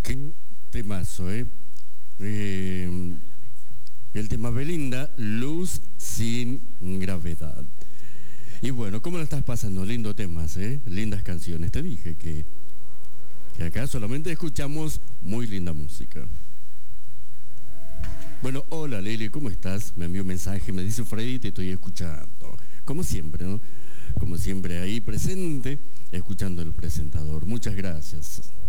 Qué temazo, ¿eh? Eh, el tema Belinda, Luz sin gravedad. Y bueno, ¿cómo lo estás pasando? Lindos temas, ¿eh? Lindas canciones. Te dije que acá solamente escuchamos muy linda música. Bueno, hola Lili, ¿cómo estás? Me envió un mensaje, me dice Freddy, te estoy escuchando. Como siempre, ¿no? Como siempre ahí presente, escuchando el presentador. Muchas gracias.